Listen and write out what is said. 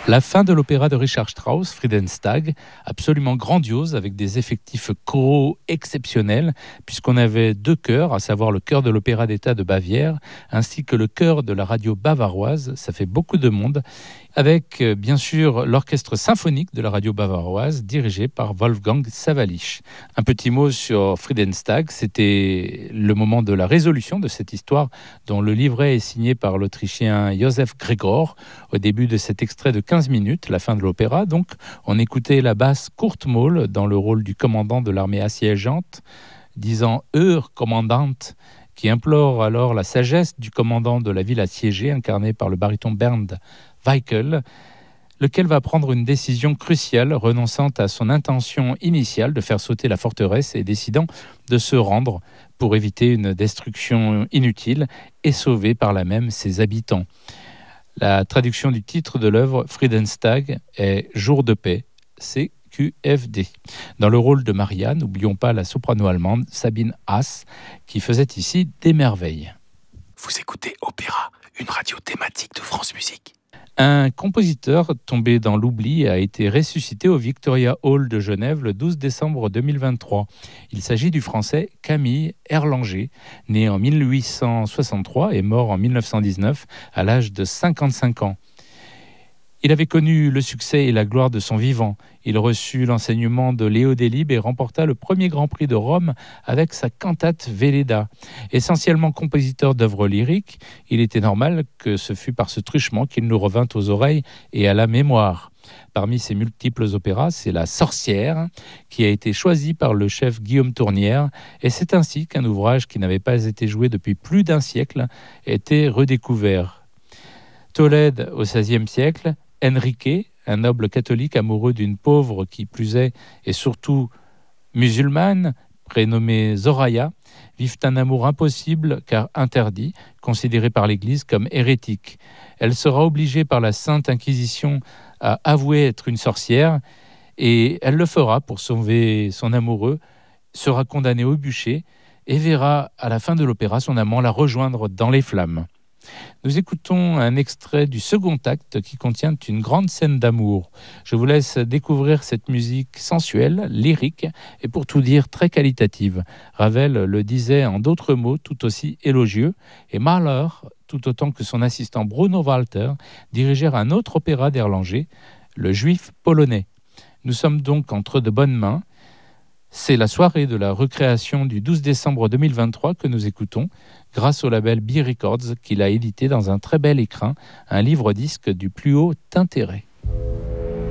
La fin de l'opéra de Richard Strauss, Friedenstag, absolument grandiose, avec des effectifs choraux exceptionnels, puisqu'on avait deux chœurs, à savoir le chœur de l'Opéra d'État de Bavière, ainsi que le chœur de la radio bavaroise. Ça fait beaucoup de monde, avec bien sûr l'orchestre symphonique de la radio bavaroise, dirigé par Wolfgang Sawallisch. Un petit mot sur Friedenstag, c'était le moment de la résolution de cette histoire, dont le livret est signé par l'Autrichien Josef Gregor. Au début de cet extrait de 15 minutes, la fin de l'opéra, donc, on écoutait la basse Kurt Moll dans le rôle du commandant de l'armée assiégeante, disant « Heure, commandante », qui implore alors la sagesse du commandant de la ville assiégée, incarné par le baryton Bernd Weichel, lequel va prendre une décision cruciale, renonçant à son intention initiale de faire sauter la forteresse et décidant de se rendre pour éviter une destruction inutile et sauver par là même ses habitants. La traduction du titre de l'œuvre Friedenstag est Jour de paix, CQFD. Dans le rôle de Maria, n'oublions pas la soprano allemande Sabine Haas, qui faisait ici des merveilles. Vous écoutez Opéra, une radio thématique de France Musique. Un compositeur tombé dans l'oubli a été ressuscité au Victoria Hall de Genève le 12 décembre 2023. Il s'agit du français Camille Erlanger, né en 1863 et mort en 1919 à l'âge de 55 ans. Il avait connu le succès et la gloire de son vivant. Il reçut l'enseignement de Léo Delibes et remporta le premier Grand Prix de Rome avec sa cantate Velleda. Essentiellement compositeur d'œuvres lyriques, il était normal que ce fût par ce truchement qu'il nous revint aux oreilles et à la mémoire. Parmi ses multiples opéras, c'est La Sorcière qui a été choisie par le chef Guillaume Tournière, et c'est ainsi qu'un ouvrage qui n'avait pas été joué depuis plus d'un siècle était redécouvert. Tolède au XVIe siècle, Enrique, un noble catholique amoureux d'une pauvre qui plus est et surtout musulmane, prénommée Zoraya, vivent un amour impossible car interdit, considéré par l'Église comme hérétique. Elle sera obligée par la Sainte Inquisition à avouer être une sorcière et elle le fera pour sauver son amoureux, sera condamnée au bûcher et verra à la fin de l'opéra son amant la rejoindre dans les flammes. Nous écoutons un extrait du second acte qui contient une grande scène d'amour. Je vous laisse découvrir cette musique sensuelle, lyrique et pour tout dire très qualitative. Ravel le disait en d'autres mots tout aussi élogieux et Mahler, tout autant que son assistant Bruno Walter, dirigèrent un autre opéra d'Erlanger, Le Juif polonais. Nous sommes donc entre de bonnes mains. C'est la soirée de la recréation du 12 décembre 2023 que nous écoutons, grâce au label B Records qu'il a édité dans un très bel écrin, un livre-disque du plus haut intérêt.